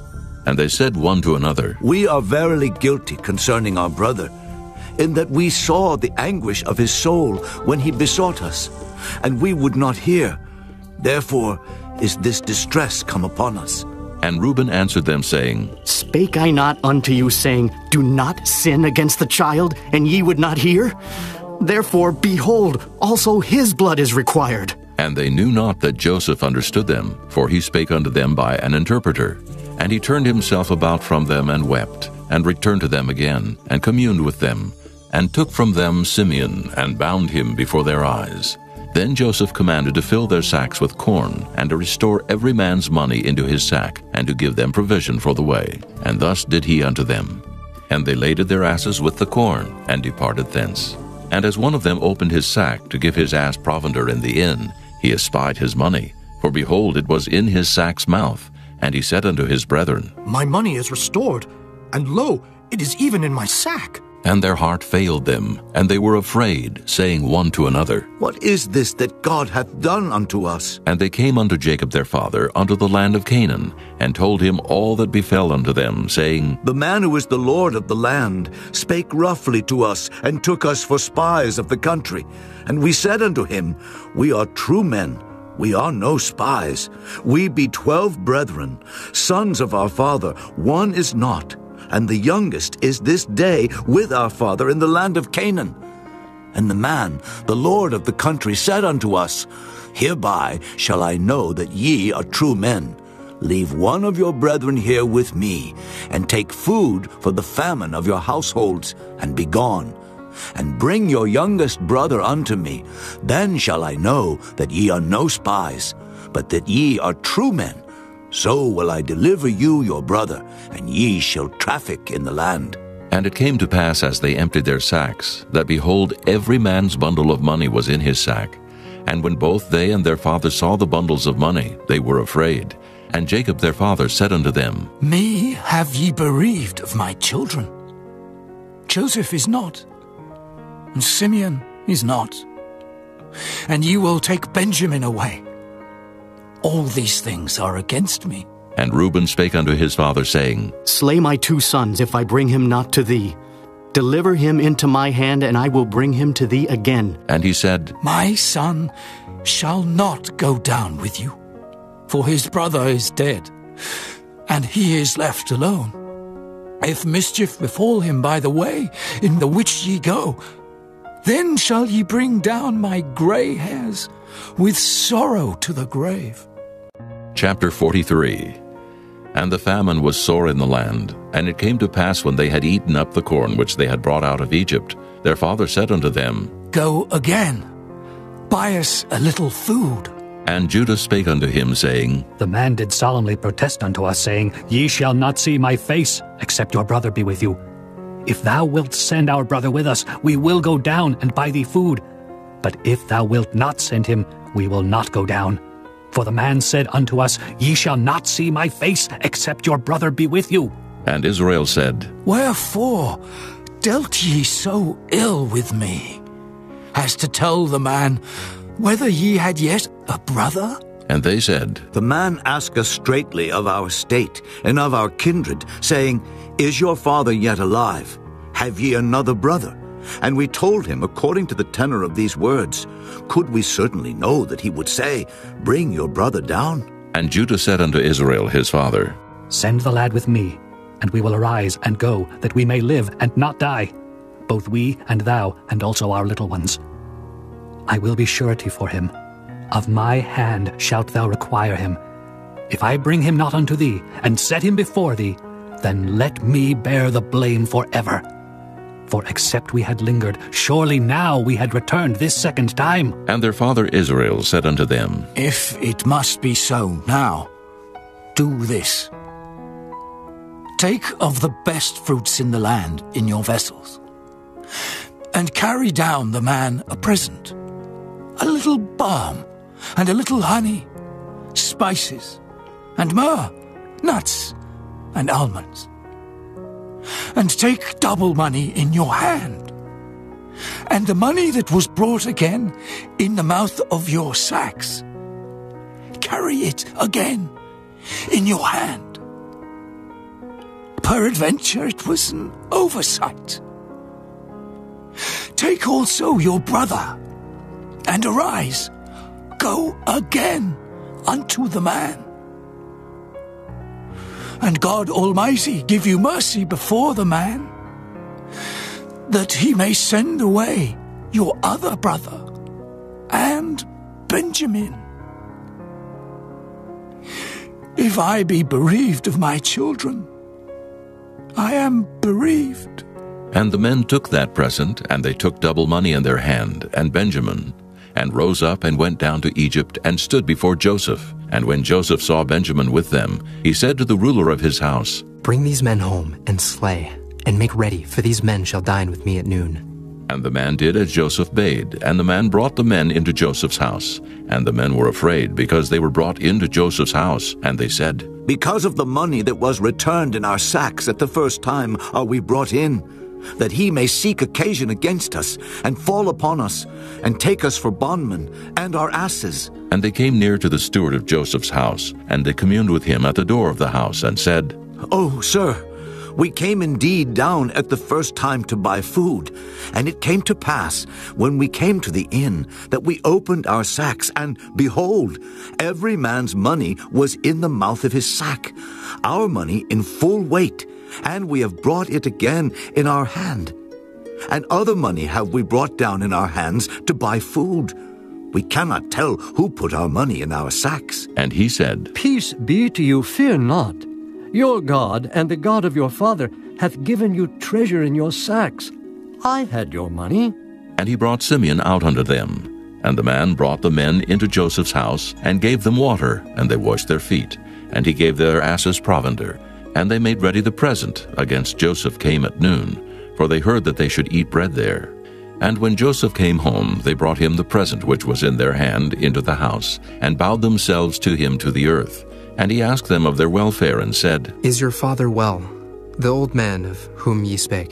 And they said one to another, We are verily guilty concerning our brother, in that we saw the anguish of his soul when he besought us, and we would not hear. Therefore is this distress come upon us. And Reuben answered them, saying, Spake I not unto you, saying, Do not sin against the child, and ye would not hear? Therefore, behold, also his blood is required. And they knew not that Joseph understood them, for he spake unto them by an interpreter. And he turned himself about from them, and wept, and returned to them again, and communed with them, and took from them Simeon, and bound him before their eyes. Then Joseph commanded to fill their sacks with corn, and to restore every man's money into his sack, and to give them provision for the way. And thus did he unto them. And they laded their asses with the corn, and departed thence. And as one of them opened his sack to give his ass provender in the inn, he espied his money. For behold, it was in his sack's mouth. And he said unto his brethren, My money is restored, and lo, it is even in my sack. And their heart failed them, and they were afraid, saying one to another, What is this that God hath done unto us? And they came unto Jacob their father unto the land of Canaan, and told him all that befell unto them, saying, The man who is the Lord of the land spake roughly to us, and took us for spies of the country. And we said unto him, We are true men, we are no spies. We be twelve brethren, sons of our father, one is not. And the youngest is this day with our father in the land of Canaan. And the man, the Lord of the country, said unto us, Hereby shall I know that ye are true men. Leave one of your brethren here with me, and take food for the famine of your households, and be gone. And bring your youngest brother unto me. Then shall I know that ye are no spies, but that ye are true men. So will I deliver you your brother, and ye shall traffic in the land. And it came to pass, as they emptied their sacks, that behold, every man's bundle of money was in his sack. And when both they and their father saw the bundles of money, they were afraid. And Jacob their father said unto them, Me have ye bereaved of my children. Joseph is not, and Simeon is not, and ye will take Benjamin away. All these things are against me. And Reuben spake unto his father, saying, Slay my two sons, if I bring him not to thee. Deliver him into my hand, and I will bring him to thee again. And he said, My son shall not go down with you, for his brother is dead, and he is left alone. If mischief befall him by the way in the which ye go, then shall ye bring down my grey hairs with sorrow to the grave. Chapter forty-three. And the famine was sore in the land. And it came to pass, when they had eaten up the corn which they had brought out of Egypt, their father said unto them, Go again, buy us a little food. And Judah spake unto him, saying, The man did solemnly protest unto us, saying, Ye shall not see my face, except your brother be with you. If thou wilt send our brother with us, we will go down and buy thee food. But if thou wilt not send him, we will not go down. For the man said unto us, Ye shall not see my face, except your brother be with you. And Israel said, Wherefore dealt ye so ill with me, as to tell the man whether ye had yet a brother? And they said, The man asked us straitly of our state and of our kindred, saying, Is your father yet alive? Have ye another brother? And we told him according to the tenor of these words. Could we certainly know that he would say, Bring your brother down? And Judah said unto Israel his father, Send the lad with me, and we will arise and go, that we may live and not die, both we and thou, and also our little ones. I will be surety for him. Of my hand shalt thou require him. If I bring him not unto thee, and set him before thee, then let me bear the blame forever. For except we had lingered, surely now we had returned this second time. And their father Israel said unto them, If it must be so now, do this. Take of the best fruits in the land in your vessels, and carry down the man a present, a little balm, and a little honey, spices, and myrrh, nuts, and almonds. And take double money in your hand, and the money that was brought again in the mouth of your sacks. Carry it again in your hand. Peradventure it was an oversight. Take also your brother, and arise, go again unto the man. And God Almighty give you mercy before the man, that he may send away your other brother, and Benjamin. If I be bereaved of my children, I am bereaved. And the men took that present, and they took double money in their hand, and Benjamin, and rose up and went down to Egypt, and stood before Joseph. And when Joseph saw Benjamin with them, he said to the ruler of his house, Bring these men home, and slay, and make ready, for these men shall dine with me at noon. And the man did as Joseph bade, and the man brought the men into Joseph's house. And the men were afraid, because they were brought into Joseph's house. And they said, Because of the money that was returned in our sacks at the first time are we brought in, that he may seek occasion against us, and fall upon us, and take us for bondmen, and our asses. And they came near to the steward of Joseph's house, and they communed with him at the door of the house, and said, Oh, sir, we came indeed down at the first time to buy food, and it came to pass, when we came to the inn, that we opened our sacks, and behold, every man's money was in the mouth of his sack, our money in full weight, and we have brought it again in our hand. And other money have we brought down in our hands to buy food. We cannot tell who put our money in our sacks. And he said, Peace be to you, fear not. Your God and the God of your father hath given you treasure in your sacks. I had your money. And he brought Simeon out unto them. And the man brought the men into Joseph's house, and gave them water, and they washed their feet. And he gave their asses provender. And they made ready the present against Joseph came at noon, for they heard that they should eat bread there. And when Joseph came home, they brought him the present which was in their hand into the house, and bowed themselves to him to the earth. And he asked them of their welfare, and said, Is your father well, the old man of whom ye spake?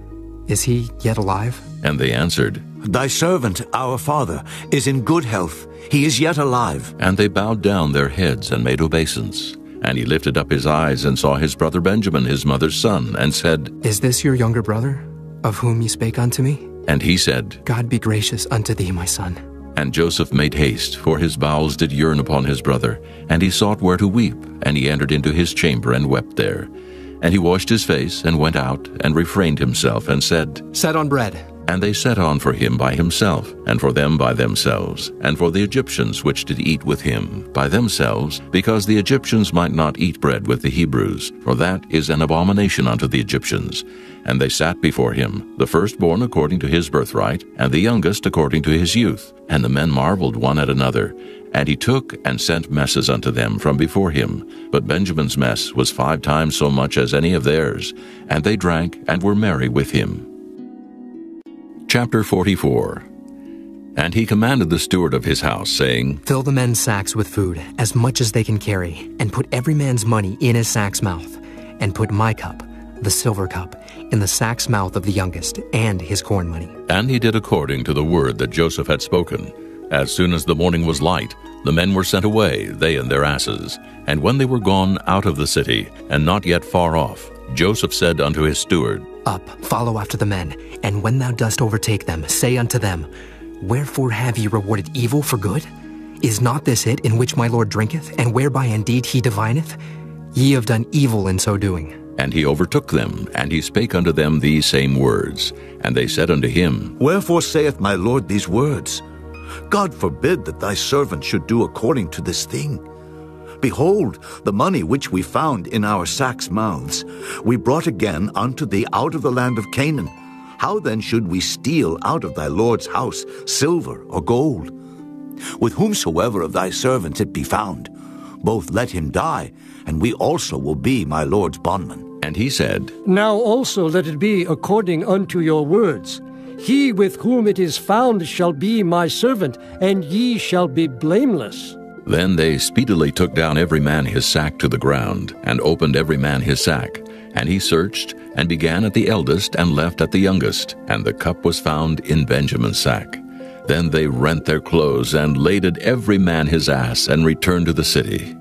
Is he yet alive? And they answered, Thy servant, our father, is in good health. He is yet alive. And they bowed down their heads and made obeisance. And he lifted up his eyes and saw his brother Benjamin, his mother's son, and said, Is this your younger brother, of whom ye spake unto me? And he said, God be gracious unto thee, my son. And Joseph made haste, for his bowels did yearn upon his brother. And he sought where to weep, and he entered into his chamber and wept there. And he washed his face, and went out, and refrained himself, and said, Set on bread. And they set on for him by himself, and for them by themselves, and for the Egyptians which did eat with him by themselves, because the Egyptians might not eat bread with the Hebrews, for that is an abomination unto the Egyptians. And they sat before him, the firstborn according to his birthright, and the youngest according to his youth. And the men marveled one at another. And he took and sent messes unto them from before him. But Benjamin's mess was five times so much as any of theirs. And they drank and were merry with him. Chapter forty-four. And he commanded the steward of his house, saying, Fill the men's sacks with food, as much as they can carry, and put every man's money in his sack's mouth, and put my cup, the silver cup, in the sack's mouth of the youngest, and his corn money. And he did according to the word that Joseph had spoken. As soon as the morning was light, the men were sent away, they and their asses. And when they were gone out of the city, and not yet far off, Joseph said unto his steward, Up, follow after the men, and when thou dost overtake them, say unto them, Wherefore have ye rewarded evil for good? Is not this it in which my Lord drinketh, and whereby indeed he divineth? Ye have done evil in so doing. And he overtook them, and he spake unto them these same words. And they said unto him, Wherefore saith my Lord these words? God forbid that thy servant should do according to this thing. Behold, the money which we found in our sacks' mouths, we brought again unto thee out of the land of Canaan. How then should we steal out of thy Lord's house silver or gold? With whomsoever of thy servants it be found, both let him die, and we also will be my Lord's bondmen. And he said, Now also let it be according unto your words. He with whom it is found shall be my servant, and ye shall be blameless. Then they speedily took down every man his sack to the ground, and opened every man his sack. And he searched, and began at the eldest, and left at the youngest. And the cup was found in Benjamin's sack. Then they rent their clothes, and laded every man his ass, and returned to the city.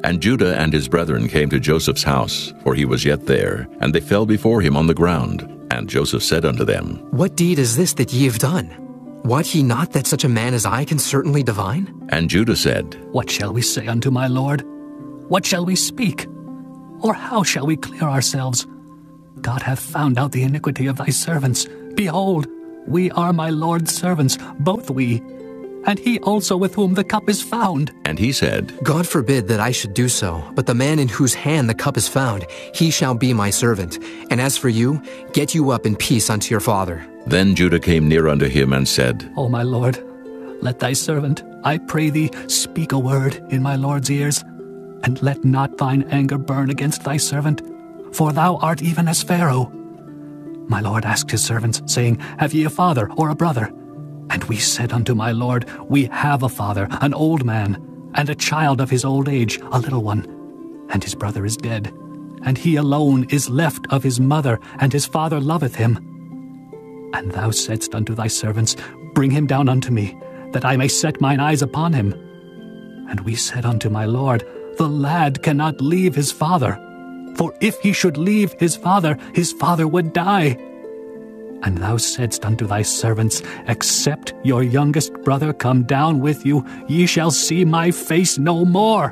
And Judah and his brethren came to Joseph's house, for he was yet there, and they fell before him on the ground. And Joseph said unto them, What deed is this that ye have done? Wot ye not that such a man as I can certainly divine? And Judah said, What shall we say unto my lord? What shall we speak? Or how shall we clear ourselves? God hath found out the iniquity of thy servants. Behold, we are my lord's servants, both we, and he also with whom the cup is found. And he said, God forbid that I should do so, but the man in whose hand the cup is found, he shall be my servant. And as for you, get you up in peace unto your father. Then Judah came near unto him and said, O my lord, let thy servant, I pray thee, speak a word in my lord's ears, and let not thine anger burn against thy servant, for thou art even as Pharaoh. My lord asked his servants, saying, Have ye a father or a brother? And we said unto my lord, We have a father, an old man, and a child of his old age, a little one. And his brother is dead, and he alone is left of his mother, and his father loveth him. And thou saidst unto thy servants, Bring him down unto me, that I may set mine eyes upon him. And we said unto my lord, The lad cannot leave his father, for if he should leave his father, his father would die. And thou saidst unto thy servants, Except your youngest brother come down with you, ye shall see my face no more.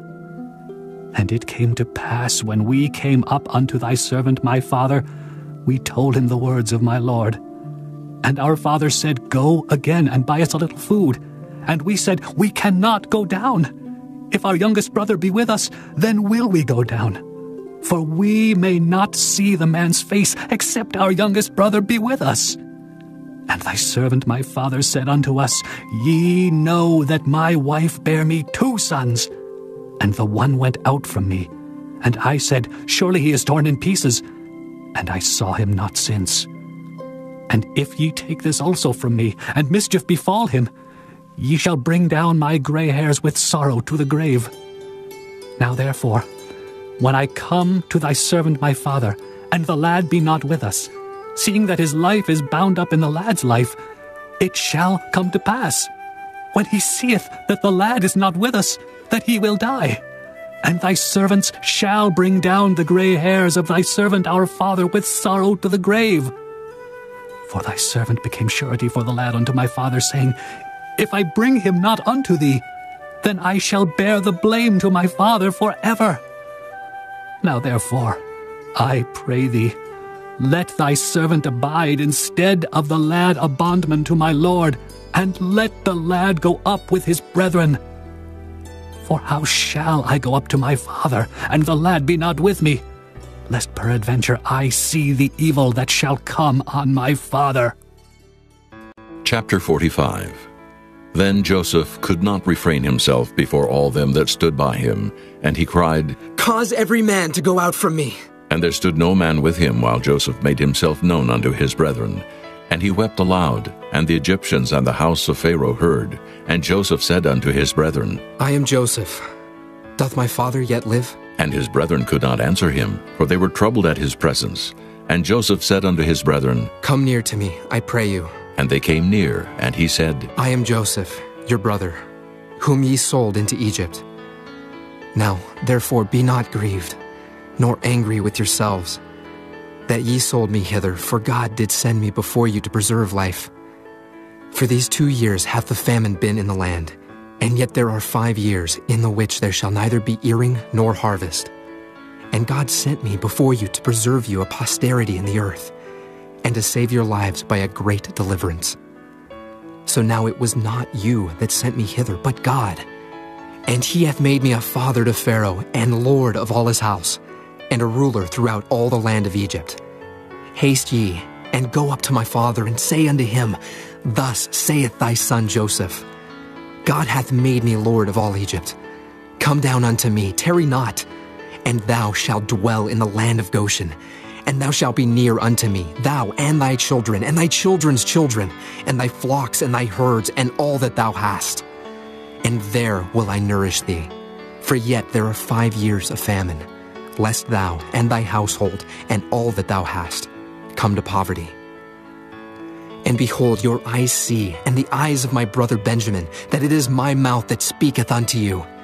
And it came to pass, when we came up unto thy servant my father, we told him the words of my lord. And our father said, Go again and buy us a little food. And we said, We cannot go down. If our youngest brother be with us, then will we go down. For we may not see the man's face, except our youngest brother be with us. And thy servant my father said unto us, Ye know that my wife bare me two sons, and the one went out from me. And I said, Surely he is torn in pieces. And I saw him not since. And if ye take this also from me, and mischief befall him, ye shall bring down my gray hairs with sorrow to the grave. Now therefore, when I come to thy servant my father, and the lad be not with us, seeing that his life is bound up in the lad's life, it shall come to pass, when he seeth that the lad is not with us, that he will die. And thy servants shall bring down the gray hairs of thy servant our father with sorrow to the grave. For thy servant became surety for the lad unto my father, saying, If I bring him not unto thee, then I shall bear the blame to my father forever. Now therefore, I pray thee, let thy servant abide instead of the lad a bondman to my lord, and let the lad go up with his brethren. For how shall I go up to my father, and the lad be not with me, lest peradventure I see the evil that shall come on my father? Chapter forty-five. Then Joseph could not refrain himself before all them that stood by him, and he cried, Cause every man to go out from me. And there stood no man with him while Joseph made himself known unto his brethren. And he wept aloud, and the Egyptians and the house of Pharaoh heard. And Joseph said unto his brethren, I am Joseph. Doth my father yet live? And his brethren could not answer him, for they were troubled at his presence. And Joseph said unto his brethren, Come near to me, I pray you. And they came near, and he said, I am Joseph, your brother, whom ye sold into Egypt. Now, therefore, be not grieved, nor angry with yourselves, that ye sold me hither, for God did send me before you to preserve life. For these two years hath the famine been in the land, and yet there are five years in the which there shall neither be earing nor harvest. And God sent me before you to preserve you a posterity in the earth, and to save your lives by a great deliverance. So now it was not you that sent me hither, but God. And he hath made me a father to Pharaoh, and lord of all his house, and a ruler throughout all the land of Egypt. Haste ye, and go up to my father, and say unto him, Thus saith thy son Joseph, God hath made me lord of all Egypt. Come down unto me, tarry not, and thou shalt dwell in the land of Goshen, and thou shalt be near unto me, thou and thy children, and thy children's children, and thy flocks and thy herds, and all that thou hast. And there will I nourish thee. For yet there are five years of famine, lest thou and thy household, and all that thou hast, come to poverty. And behold, your eyes see, and the eyes of my brother Benjamin, that it is my mouth that speaketh unto you.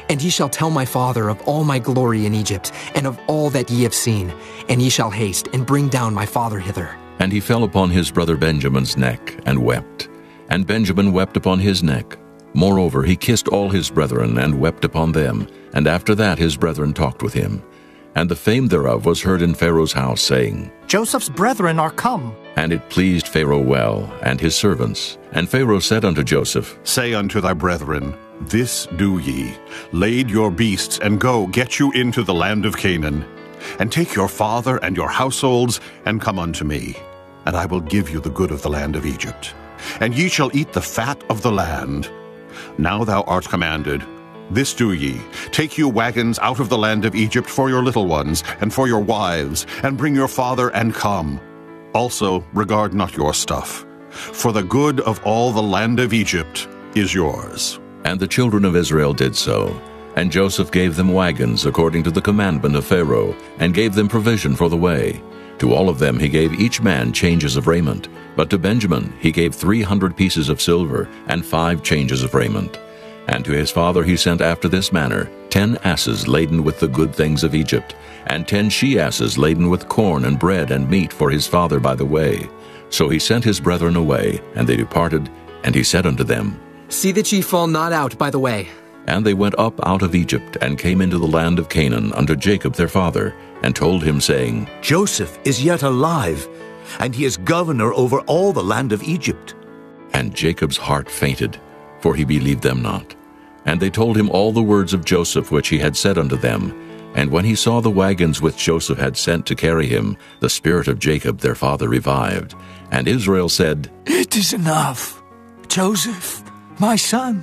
And ye shall tell my father of all my glory in Egypt, and of all that ye have seen. And ye shall haste, and bring down my father hither. And he fell upon his brother Benjamin's neck, and wept. And Benjamin wept upon his neck. Moreover, he kissed all his brethren, and wept upon them. And after that his brethren talked with him. And the fame thereof was heard in Pharaoh's house, saying, Joseph's brethren are come. And it pleased Pharaoh well, and his servants. And Pharaoh said unto Joseph, Say unto thy brethren, This do ye, lade your beasts, and go, get you into the land of Canaan. And take your father and your households, and come unto me. And I will give you the good of the land of Egypt. And ye shall eat the fat of the land. Now thou art commanded, This do ye, take you wagons out of the land of Egypt for your little ones, and for your wives, and bring your father, and come. Also regard not your stuff, for the good of all the land of Egypt is yours. And the children of Israel did so. And Joseph gave them wagons according to the commandment of Pharaoh, and gave them provision for the way. To all of them he gave each man changes of raiment. But to Benjamin he gave three hundred pieces of silver, and five changes of raiment. And to his father he sent after this manner, ten asses laden with the good things of Egypt, and ten she-asses laden with corn and bread and meat for his father by the way. So he sent his brethren away, and they departed, and he said unto them, See that ye fall not out by the way. And they went up out of Egypt, and came into the land of Canaan unto Jacob their father, and told him, saying, Joseph is yet alive, and he is governor over all the land of Egypt. And Jacob's heart fainted, for he believed them not. And they told him all the words of Joseph which he had said unto them. And when he saw the wagons which Joseph had sent to carry him, the spirit of Jacob their father revived. And Israel said, It is enough. Joseph, my son,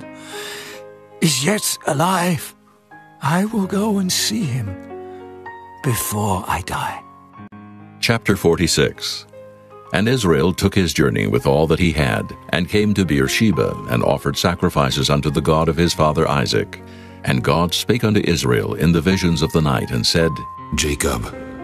is yet alive. I will go and see him before I die. Chapter forty-six. And Israel took his journey with all that he had, and came to Beersheba, and offered sacrifices unto the God of his father Isaac. And God spake unto Israel in the visions of the night, and said, Jacob,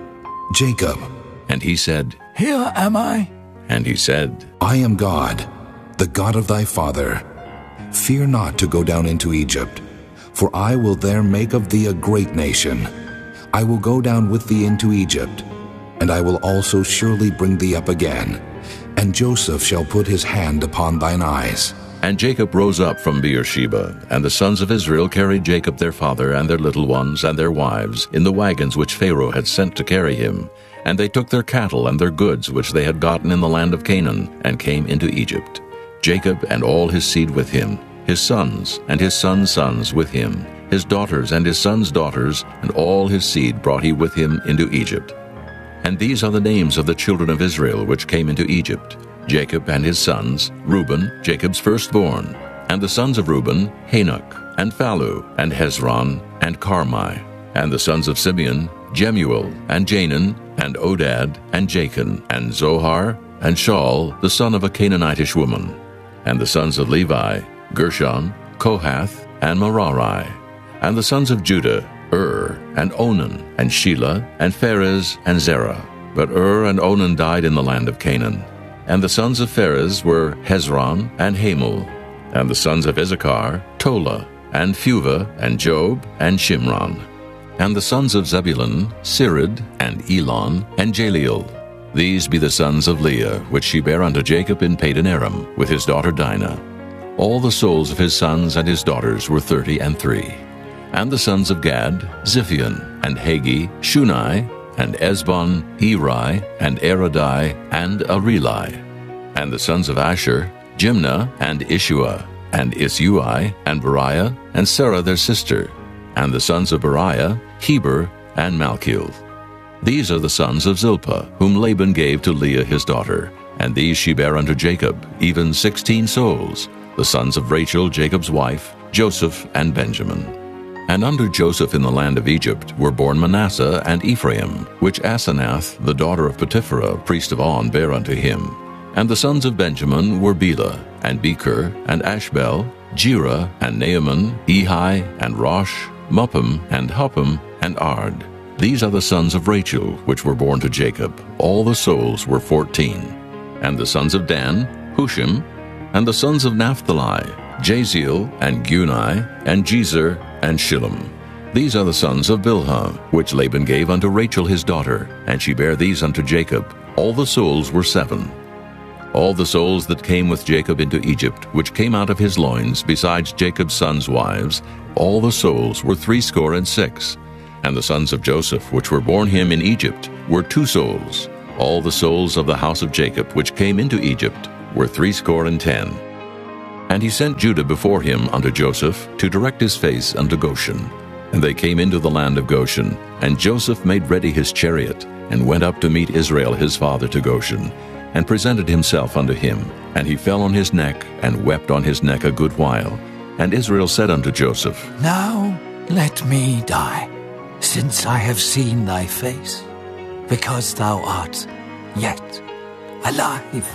Jacob. And he said, Here am I. And he said, I am God, the God of thy father. Fear not to go down into Egypt, for I will there make of thee a great nation. I will go down with thee into Egypt, and I will also surely bring thee up again, and Joseph shall put his hand upon thine eyes. And Jacob rose up from Beersheba, and the sons of Israel carried Jacob their father, and their little ones, and their wives, in the wagons which Pharaoh had sent to carry him. And they took their cattle and their goods which they had gotten in the land of Canaan, and came into Egypt. Jacob and all his seed with him, his sons and his sons' sons with him, his daughters and his sons' daughters, and all his seed brought he with him into Egypt. And these are the names of the children of Israel which came into Egypt: Jacob and his sons, Reuben, Jacob's firstborn, and the sons of Reuben, Hanok, and Phalu, and Hezron, and Carmi, and the sons of Simeon, Jemuel, and Janaan, and Odad, and Jachin, and Zohar, and Shaul, the son of a Canaanitish woman. And the sons of Levi, Gershon, Kohath, and Merari. And the sons of Judah, Ur, and Onan, and Shelah, and Pharez, and Zerah. But Ur and Onan died in the land of Canaan. And the sons of Pharez were Hezron, and Hamul. And the sons of Issachar, Tola, and Phuvah, and Job, and Shimron. And the sons of Zebulun, Sirid, and Elon, and Jaleel. These be the sons of Leah, which she bare unto Jacob in Padan Aram, with his daughter Dinah. All the souls of his sons and his daughters were thirty and three. And the sons of Gad, Ziphion, and Hagi, Shunai, and Esbon, Eri, and Eradai, and Areli. And the sons of Asher, Jimnah, and Ishua, and Isui, and Beriah, and Sarah their sister. And the sons of Beriah, Heber, and Malchiel. These are the sons of Zilpah, whom Laban gave to Leah his daughter, and these she bare unto Jacob, even sixteen souls, the sons of Rachel Jacob's wife, Joseph and Benjamin. And under Joseph in the land of Egypt were born Manasseh and Ephraim, which Asenath, the daughter of Potipherah, priest of On, bare unto him. And the sons of Benjamin were Bela, and Becher, and Ashbel, Jerah, and Naaman, Ehi, and Rosh, Muppim, and Huppim, and Ard. These are the sons of Rachel, which were born to Jacob. All the souls were fourteen. And the sons of Dan, Hushim. And the sons of Naphtali, Jaziel, and Guni, and Jezer, and Shilem. These are the sons of Bilhah, which Laban gave unto Rachel his daughter, and she bare these unto Jacob. All the souls were seven. All the souls that came with Jacob into Egypt, which came out of his loins, besides Jacob's sons' wives, all the souls were threescore and six. And the sons of Joseph, which were born him in Egypt, were two souls. All the souls of the house of Jacob, which came into Egypt, were threescore and ten. And he sent Judah before him unto Joseph, to direct his face unto Goshen. And they came into the land of Goshen, and Joseph made ready his chariot, and went up to meet Israel his father to Goshen, and presented himself unto him. And he fell on his neck, and wept on his neck a good while. And Israel said unto Joseph, Now let me die, since I have seen thy face, because thou art yet alive.